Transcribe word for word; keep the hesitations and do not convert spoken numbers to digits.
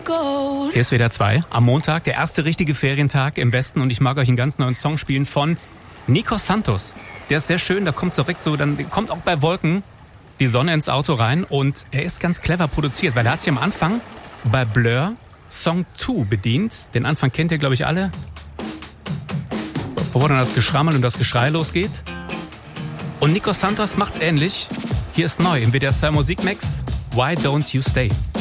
Hier ist W D R zwei am Montag, der erste richtige Ferientag im Westen und ich mag euch einen ganz neuen Song spielen von Nico Santos. Der ist sehr schön, da kommt direkt so, dann kommt auch bei Wolken die Sonne ins Auto rein und er ist ganz clever produziert, weil er hat sich am Anfang bei Blur Song zwei bedient. Den Anfang kennt ihr, glaube ich, alle. Wo dann das Geschrammel und das Geschrei losgeht. Und Nico Santos macht's ähnlich. Hier ist neu im W D R zwei Musikmix. Why Don't You Stay?